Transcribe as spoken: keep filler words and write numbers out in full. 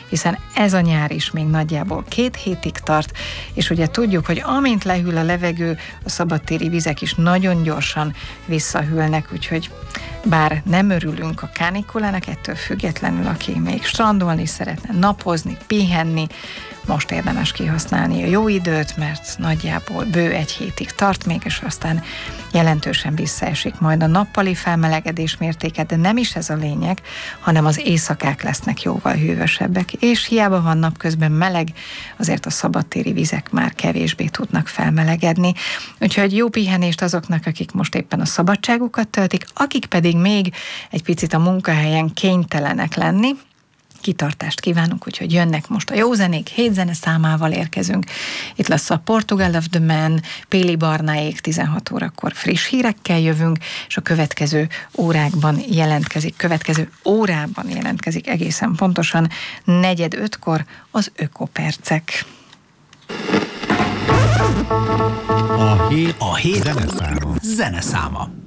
hiszen ez a nyár is még nagyjából két hétig tart, és ugye tudjuk, hogy amint lehűl a levegő, a szabadtéri vizek is nagyon gyorsan visszahűlnek, úgyhogy bár nem örülünk a kánikulának, ettől függetlenül, aki még strandolni szeretne, napozni, pihenni, most érdemes kihasználni a jó időt, mert nagyjából bő egy hétig tart még, és aztán jelentősen visszaesik majd a nappali felmelegedés mértéke, de nem is ez a lényeg, hanem az éjszakák lesznek jóval hűvösebbek, és hiába van napközben meleg, azért a szabadtéri vizek már kevésbé tudnak felmelegedni. Úgyhogy jó pihenést azoknak, akik most éppen a szabadságukat töltik, akik pedig még egy picit a munkahelyen kénytelenek lenni. Kitartást kívánunk, úgyhogy jönnek most a jó zenék, hét zene számával érkezünk. Itt lesz a Portugal of the Man, Péli Barnáék, tizenhat órakor friss hírekkel jövünk, és a következő órákban jelentkezik, következő órában jelentkezik egészen pontosan negyed ötkor az Ökopercek. A hét, a hét zeneszáma. zeneszáma.